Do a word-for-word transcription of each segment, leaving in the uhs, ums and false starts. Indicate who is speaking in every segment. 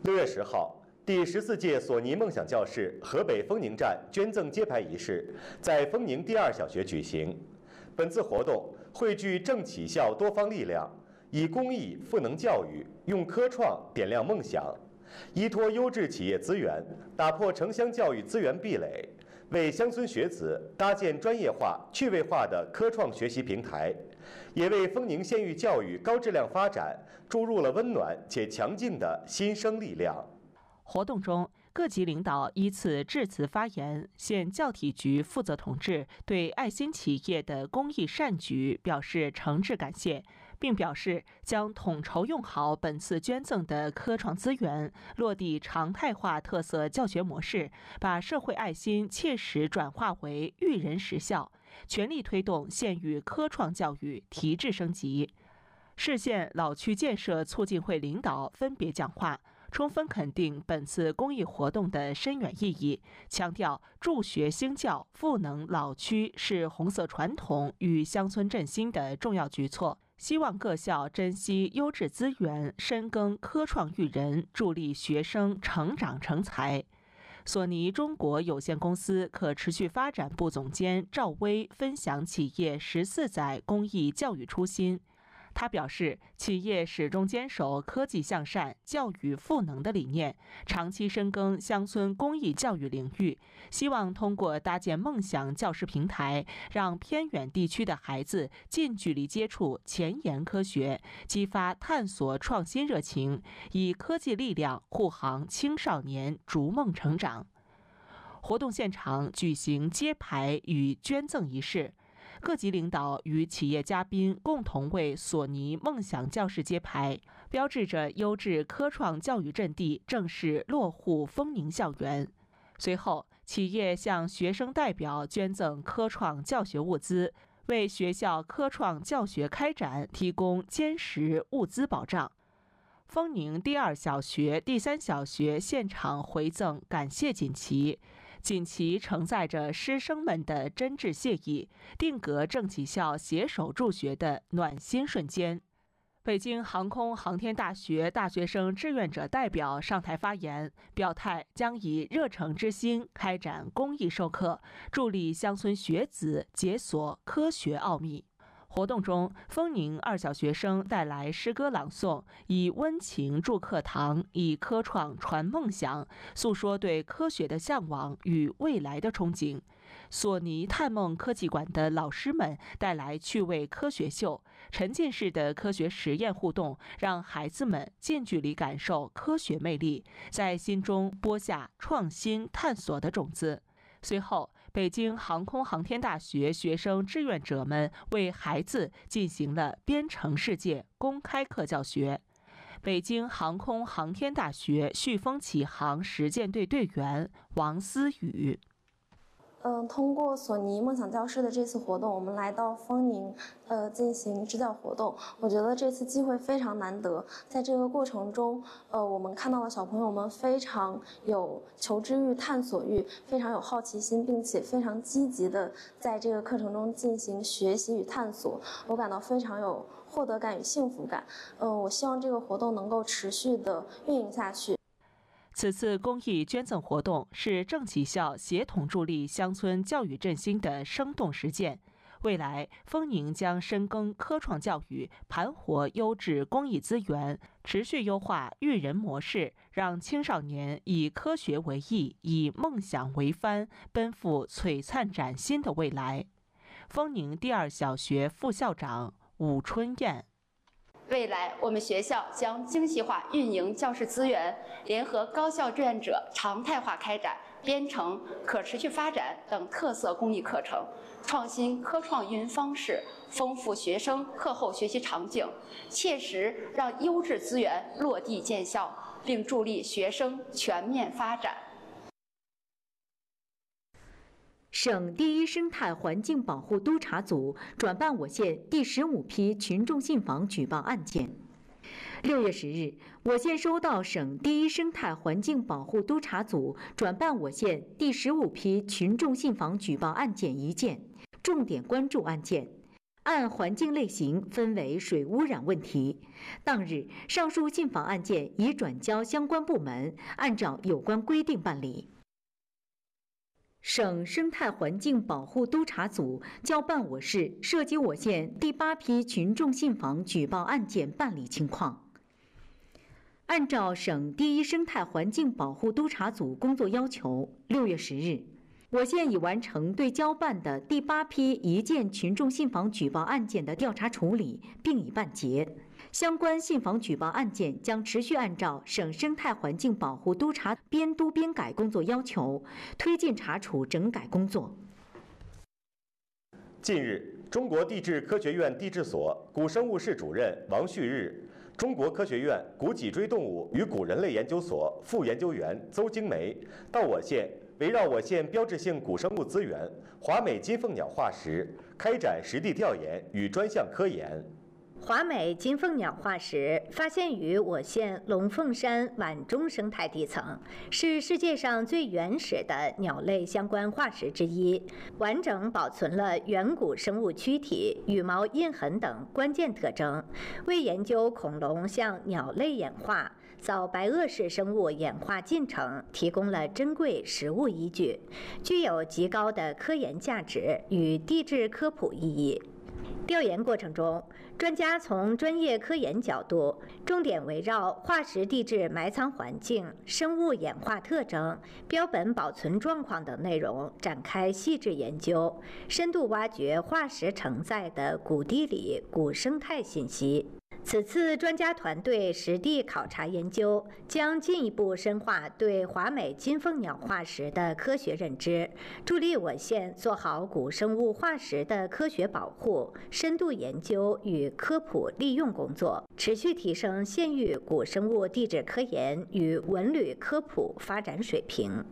Speaker 1: 六月十号，第十四届索尼梦想教室河北丰宁站捐赠揭牌仪式在丰宁第二小学举行。本次活动汇聚政企校多方力量，以公益赋能教育，用科创点亮梦想，依托优质企业资源，打破城乡教育资源壁垒，为乡村学子搭建专业化、趣味化的科创学习平台，也为丰宁县域教育高质量发展注入了温暖且强劲的新生力量。
Speaker 2: 活动中，各级领导依次致辞发言。县教体局负责同志对爱心企业的公益善举表示诚挚感谢，并表示将统筹用好本次捐赠的科创资源，落地常态化特色教学模式，把社会爱心切实转化为育人实效，全力推动县域科创教育提质升级。市县老区建设促进会领导分别讲话，充分肯定本次公益活动的深远意义，强调助学兴教、赋能老区是红色传统与乡村振兴的重要举措。希望各校珍惜优质资源，深耕科创育人，助力学生成长成才。索尼中国有限公司可持续发展部总监赵薇分享企业十四载公益教育初心。他表示，企业始终坚守科技向善、教育赋能的理念，长期深耕乡村公益教育领域，希望通过搭建梦想教师平台，让偏远地区的孩子近距离接触前沿科学，激发探索创新热情，以科技力量护航青少年逐梦成长。活动现场举行揭牌与捐赠仪式。各级领导与企业嘉宾共同为索尼梦想教室揭牌，标志着优质科创教育阵地正式落户丰宁校园。随后，企业向学生代表捐赠科创教学物资，为学校科创教学开展提供坚实物资保障。丰宁第二小学、第三小学现场回赠感谢锦旗。锦旗承载着师生们的真挚谢意，定格政企校携手助学的暖心瞬间。北京航空航天大学大学生志愿者代表上台发言，表态将以热诚之心开展公益授课，助力乡村学子解锁科学奥秘。活动中，丰宁二小学生带来诗歌朗诵，以温情筑课堂，以科创传梦想，诉说对科学的向往与未来的憧憬。索尼探梦科技馆的老师们带来趣味科学秀，沉浸式的科学实验互动，让孩子们近距离感受科学魅力，在心中播下创新探索的种子。随后，北京航空航天大学学生志愿者们为孩子进行了编程世界公开课教学。北京航空航天大学旭峰启航实践队队员王思雨。
Speaker 3: 嗯，通过索尼梦想教室的这次活动，我们来到丰宁，呃，进行支教活动。我觉得这次机会非常难得，在这个过程中，呃，我们看到了小朋友们非常有求知欲、探索欲，非常有好奇心，并且非常积极的在这个课程中进行学习与探索。我感到非常有获得感与幸福感。嗯、呃，我希望这个活动能够持续的运营下去。
Speaker 2: 此次公益捐赠活动是政企校协同助力乡村教育振兴的生动实践。未来，丰宁将深耕科创教育，盘活优质公益资源，持续优化育人模式，让青少年以科学为翼，以梦想为帆，奔赴璀璨崭新的未来。丰宁第二小学副校长武春燕。
Speaker 4: 未来，我们学校将精细化运营教师资源，联合高校志愿者，常态化开展编程、可持续发展等特色公益课程，创新科创运营方式，丰富学生课后学习场景，切实让优质资源落地见效，并助力学生全面发展。
Speaker 5: 省第一生态环境保护督察组转办我县第十五批群众信访举报案件。六月十日，我县收到省第一生态环境保护督察组转办我县第十五批群众信访举报案件一件，重点关注案件。 按环境类型分为水污染问题。当日，上述信访案件已转交相关部门，按照有关规定办理。省生态环境保护督察组交办我市涉及我县第八批群众信访举报案件办理情况。按照省第一生态环境保护督察组工作要求，六月十日，我县已完成对交办的第八批一件群众信访举报案件的调查处理，并已办结。相关信访举报案件将持续按照省生态环境保护督察编督编改工作要求，推进查处整改工作。
Speaker 1: 近日，中国地质科学院地质所古生物室主任王旭日、中国科学院古脊椎动物与古人类研究所副研究员邹京梅到我县，围绕我县标志性古生物资源华美金凤鸟化石开展实地调研与专项科研。
Speaker 6: 华美金凤鸟化石发现于我县龙凤山皖中生态地层，是世界上最原始的鸟类相关化石之一，完整保存了远古生物躯体、羽毛印痕等关键特征，为研究恐龙向鸟类演化、早白垩式生物演化进程提供了珍贵实物依据，具有极高的科研价值与地质科普意义。调研过程中，专家从专业科研角度，重点围绕化石地质埋藏环境、生物演化特征、标本保存状况等内容展开细致研究，深度挖掘化石承载的古地理、古生态信息。此次专家团队实地考察研究，将进一步深化对华美金凤鸟化石的科学认知，助力我县做好古生物化石的科学保护、深度研究与科普利用工作，持续提升县域古生物地质科研与文旅科普发展水平。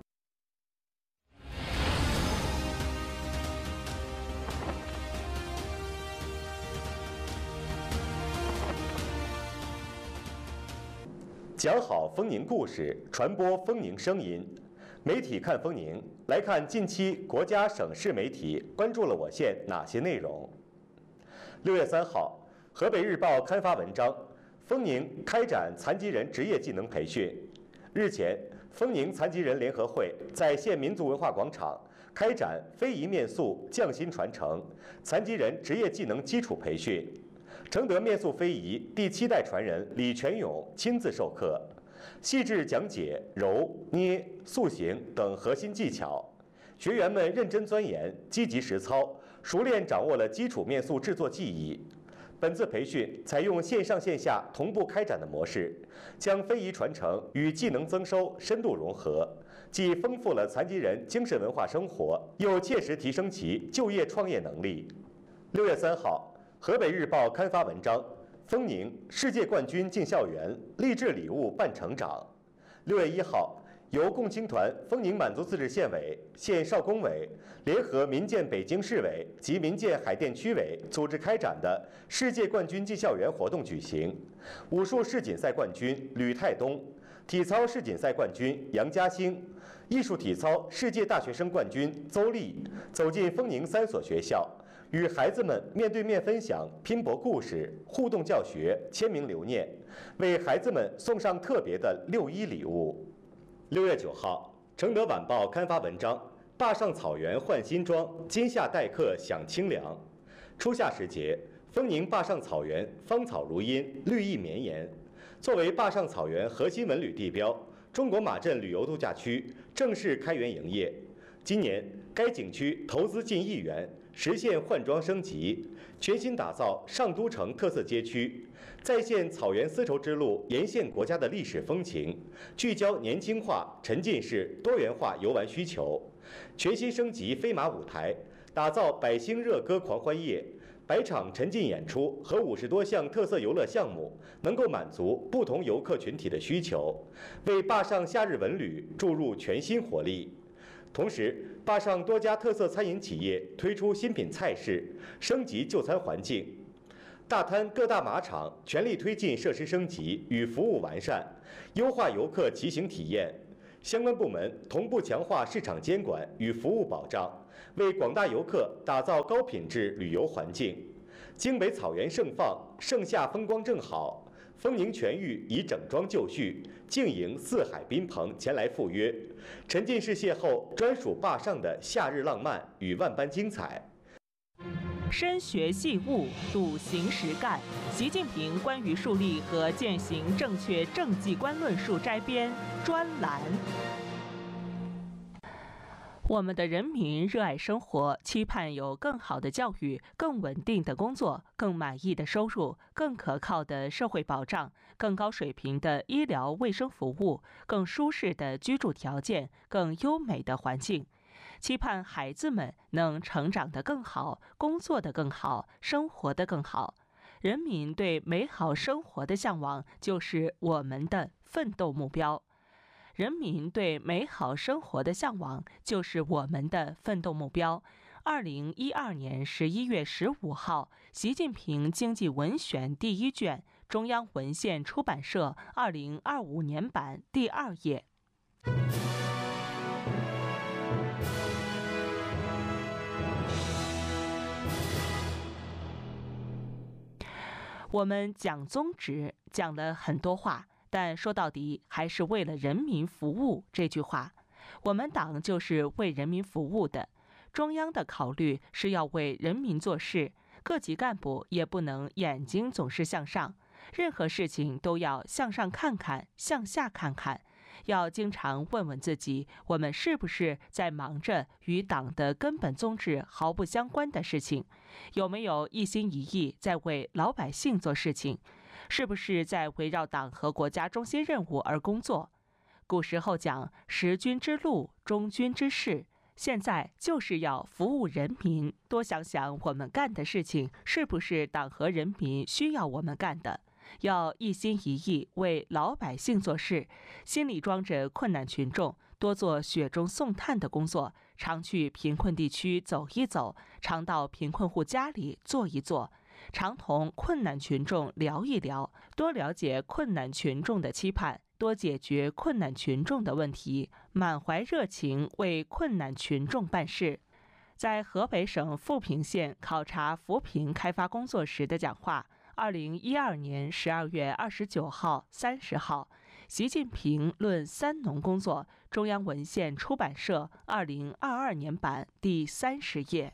Speaker 1: 讲好丰宁故事，传播丰宁声音。媒体看丰宁，来看近期国家省市媒体关注了我县哪些内容。六月三号，河北日报刊发文章：丰宁开展残疾人职业技能培训。日前，丰宁残疾人联合会在县民族文化广场开展非遗面塑匠心传承残疾人职业技能基础培训。承德面塑非遗第七代传人李全勇亲自授课，细致讲解揉、捏、塑形等核心技巧。学员们认真钻研，积极实操，熟练掌握了基础面塑制作技艺。本次培训采用线上线下同步开展的模式，将非遗传承与技能增收深度融合，既丰富了残疾人精神文化生活，又切实提升其就业创业能力。六月三号，河北日报刊发文章：丰宁世界冠军进校园，励志礼物伴成长。六月一号，由共青团丰宁满族自治县委、县少工委联合民建北京市委及民建海淀区委组织开展的世界冠军进校园活动举行。武术世锦赛冠军吕泰东，体操世锦赛冠军杨嘉兴，艺术体操世界大学生冠军邹丽走进丰宁三所学校，与孩子们面对面分享拼搏故事、互动教学、签名留念，为孩子们送上特别的六一礼物。六月九号，承德晚报刊发文章：坝上草原换新装，今夏待客享清凉。初夏时节，丰宁坝上草原芳草如茵，绿意绵延。作为坝上草原核心文旅地标，中国马镇旅游度假区正式开园营业。今年，该景区投资近亿元，实现换装升级，全新打造上都城特色街区，再现草原丝绸之路沿线国家的历史风情，聚焦年轻化、沉浸式、多元化游玩需求，全新升级飞马舞台，打造百星热歌狂欢夜，百场沉浸演出和五十多项特色游乐项目，能够满足不同游客群体的需求，为坝上夏日文旅注入全新活力。同时，坝上多家特色餐饮企业推出新品菜式，升级就餐环境。大滩各大马场全力推进设施升级与服务完善，优化游客骑行体验。相关部门同步强化市场监管与服务保障，为广大游客打造高品质旅游环境。 京北草原盛放，盛夏风光正好。丰宁全域已整装就绪，竞迎四海宾朋前来赴约，沉浸式邂逅专属坝上的夏日浪漫与万般精彩。
Speaker 2: 深学细悟，笃行实干。习近平关于树立和践行正确政绩观论述摘编专栏。我们的人民热爱生活，期盼有更好的教育、更稳定的工作、更满意的收入、更可靠的社会保障、更高水平的医疗卫生服务、更舒适的居住条件、更优美的环境。期盼孩子们能成长得更好，工作得更好，生活得更好。人民对美好生活的向往，就是我们的奋斗目标。人民对美好生活的向往，就是我们的奋斗目标。二零一二年十一月十五号，习近平经济文选第一卷，中央文献出版社二零二五年版第二页。我们讲宗旨，讲了很多话。但说到底，还是为了人民服务这句话。我们党就是为人民服务的，中央的考虑是要为人民做事，各级干部也不能眼睛总是向上，任何事情都要向上看看，向下看看，要经常问问自己，我们是不是在忙着与党的根本宗旨毫不相关的事情？有没有一心一意在为老百姓做事情？是不是在围绕党和国家中心任务而工作？古时候讲识君之路，忠君之事，现在就是要服务人民，多想想我们干的事情是不是党和人民需要我们干的，要一心一意为老百姓做事，心里装着困难群众，多做雪中送炭的工作，常去贫困地区走一走，常到贫困户家里坐一坐，常同困难群众聊一聊，多了解困难群众的期盼，多解决困难群众的问题，满怀热情为困难群众办事。在河北省富平县考察扶贫开发工作时的讲话，二零一二年十二月二十九号、三十号，习近平论三农工作，中央文献出版社二零二二年版第三十页。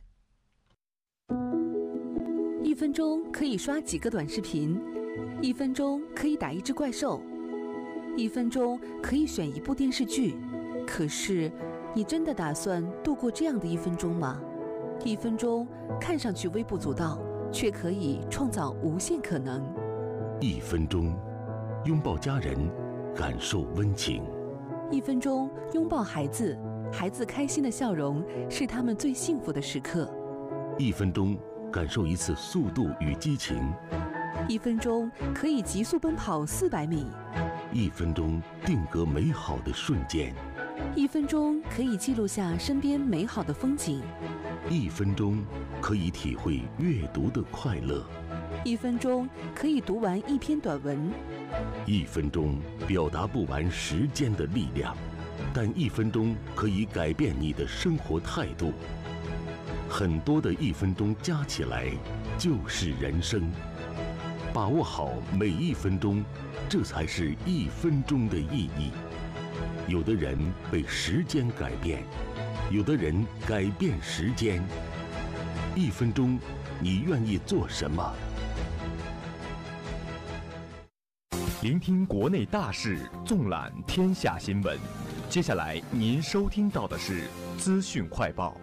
Speaker 7: 一分钟可以刷几个短视频，一分钟可以打一只怪兽，一分钟可以选一部电视剧。可是，你真的打算度过这样的一分钟吗？一分钟看上去微不足道，却可以创造无限可能。
Speaker 8: 一分钟，拥抱家人，感受温情。
Speaker 7: 一分钟拥抱孩子，孩子开心的笑容是他们最幸福的时刻。
Speaker 8: 一分钟。感受一次速度与激情，
Speaker 7: 一分钟可以急速奔跑四百米，
Speaker 8: 一分钟定格美好的瞬间，
Speaker 7: 一分钟可以记录下身边美好的风景，
Speaker 8: 一分钟可以体会阅读的快乐，
Speaker 7: 一分钟可以读完一篇短文，
Speaker 8: 一分钟表达不完时间的力量，但一分钟可以改变你的生活态度。很多的一分钟加起来就是人生，把握好每一分钟，这才是一分钟的意义。有的人被时间改变，有的人改变时间。一分钟，你愿意做什么？
Speaker 9: 聆听国内大事，纵览天下新闻。接下来您收听到的是资讯快报。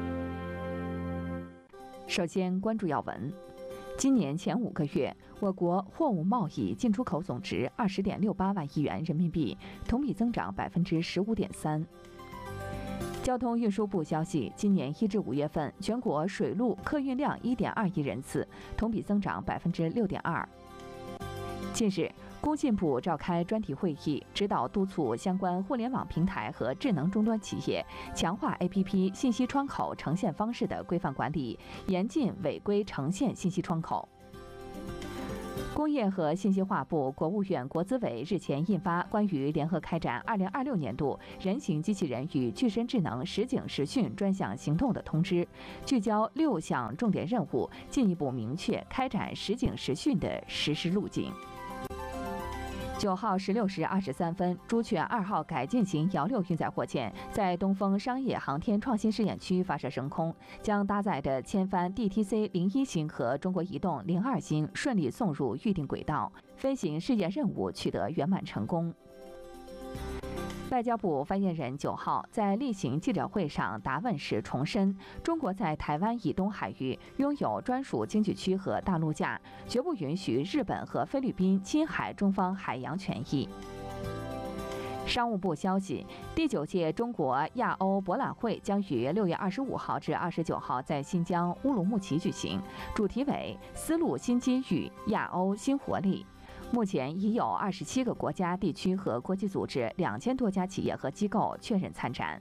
Speaker 10: 首先关注要闻，今年前五个月，我国货物贸易进出口总值二十点六八万亿元人民币，同比增长百分之十五点三。交通运输部消息，今年一至五月份，全国水陆客运量一点二亿人次，同比增长百分之六点二。近日，工信部召开专题会议，指导督促相关互联网平台和智能终端企业强化 A P P 信息窗口呈现方式的规范管理，严禁违规呈现信息窗口。 工业和信息化部、国务院国资委日前印发关于联合开展二零二六年度人形机器人与具身智能实警实训专项行动的通知，聚焦六项重点任务，进一步明确开展实警实训的实施路径。九号十六时二十三分，朱雀二号改进型遥六运载火箭在东风商业航天创新试验区发射升空，将搭载的千帆 D T C 零一星和中国移动零二星顺利送入预定轨道，飞行试验任务取得圆满成功。外交部发言人九号在例行记者会上答问时重申，中国在台湾以东海域拥有专属经济区和大陆架，绝不允许日本和菲律宾侵害中方海洋权益。商务部消息，第九届中国亚欧博览会将于六月二十五号至二十九号在新疆乌鲁木齐举行，主题为“丝路新机遇，亚欧新活力”。目前已有二十七个国家、地区和国际组织两千多家企业和机构确认参展。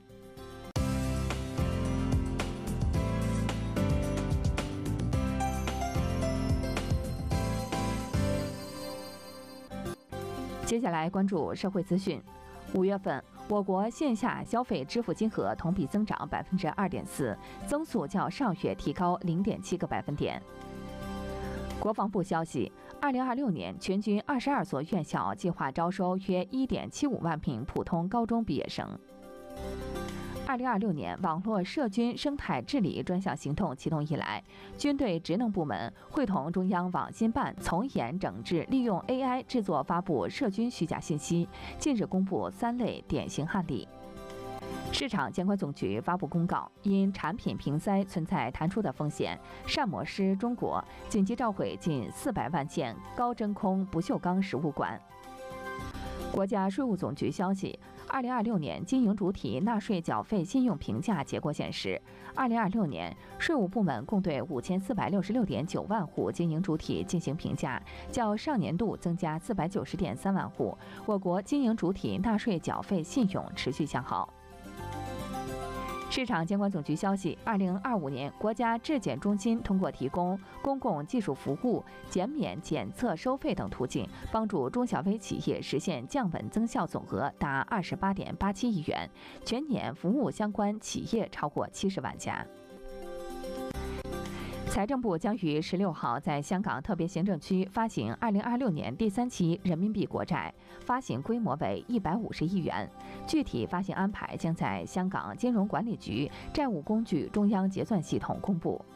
Speaker 10: 接下来关注社会资讯。五月份，我国线下消费支付金额同比增长百分之二点四，增速较上月提高零点七个百分点。国防部消息，二零二六年全军二十二所院校计划招收约一点七五万名普通高中毕业生。二零二六年网络涉军生态治理专项行动启动以来，军队职能部门会同中央网信办从严整治利用 A I 制作发布涉军虚假信息，近日公布三类典型案例。市场监管总局发布公告，因产品瓶塞存在弹出的风险，膳魔师中国紧急召回近四百万件高真空不锈钢食物管。国家税务总局消息，二零二六年经营主体纳税缴费信用评价结果显示，二零二六年税务部门共对五千四百六十六点九万户经营主体进行评价，较上年度增加四百九十点三万户。我国经营主体纳税缴费信用持续向好。市场监管总局消息，二零二五年国家质检中心通过提供公共技术服务、减免检测收费等途径，帮助中小微企业实现降本增效总额达二十八点八七亿元，全年服务相关企业超过七十万家。财政部将于十六号在香港特别行政区发行二零二六年第三期人民币国债，发行规模为一百五十亿元。具体发行安排将在香港金融管理局债务工具中央结算系统公布。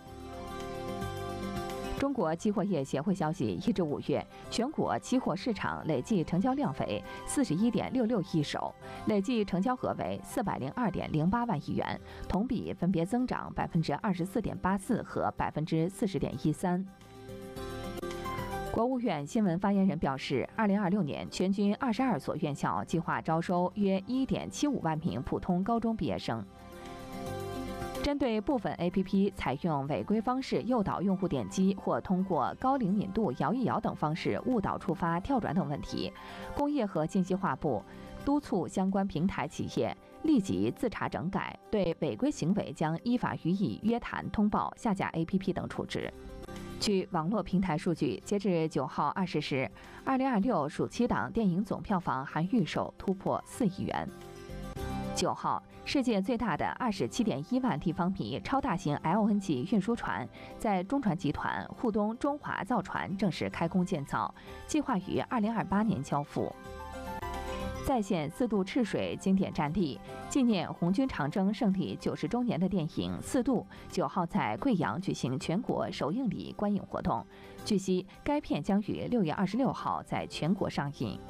Speaker 10: 中国期货业协会消息，一至五月，全国期货市场累计成交量为四十一点六六亿手，累计成交额为四百零二点零八万亿元，同比分别增长百分之二十四点八四和百分之四十点一三。国务院新闻发言人表示，二零二六年全军二十二所院校计划招收约一点七五万名普通高中毕业生。针对部分 A P P 采用违规方式诱导用户点击，或通过高灵敏度摇一摇等方式误导触发跳转等问题，工业和信息化部督促相关平台企业立即自查整改，对违规行为将依法予以约谈、通报、下架 A P P 等处置。据网络平台数据，截至九号二十时，二零二六暑期档电影总票房含预售突破四亿元。九号，世界最大的二十七点一万立方米超大型 L N G 运输船在中船集团沪东中华造船正式开工建造，计划于二零二八年交付。再现四渡赤水经典战例，纪念红军长征胜利九十周年的电影《四渡》九号在贵阳举行全国首映礼观影活动。据悉，该片将于六月二十六号在全国上映。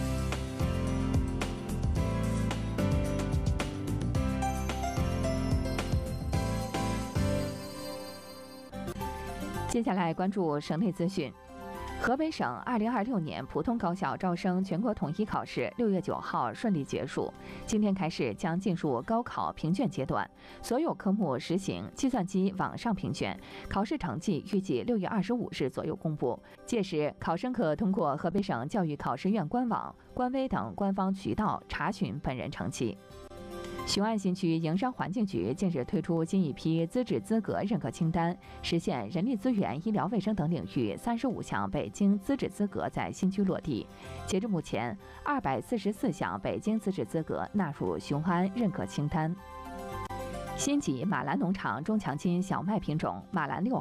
Speaker 10: 接下来关注省内资讯。河北省二零二六年普通高校招生全国统一考试六月九号顺利结束，今天开始将进入高考评卷阶段，所有科目实行计算机网上评卷，考试成绩预计六月二十五日左右公布。届时，考生可通过河北省教育考试院官网、官微等官方渠道查询本人成绩。 雄安新区营商环境局近日推出新一批资质资格认可清单，实现人力资源、医疗卫生等领域三十五项北京资质资格在新区落地。截至目前，二百四十四项北京资质资格纳入雄安认可清单。新级马兰农场中强筋小麦品种马兰六